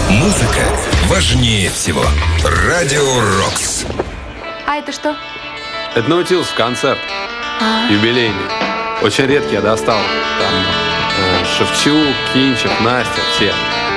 Музыка важнее всего. Радио Рокс. А это что? Это Наутилус концерт. Юбилейный. Очень редкий я достал. Там Шевчук, Кинчев, Настя, все.